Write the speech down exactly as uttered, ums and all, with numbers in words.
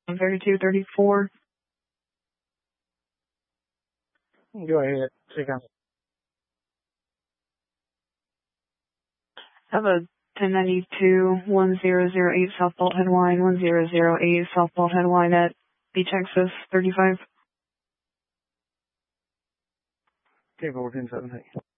thirty-two thirty-four. Go ahead. Check out. Have a ten ninety-two one zero zero eight southbound headline one zero zero eight southbound headline at Beach Access thirty-five. Okay, fourteen seventeen.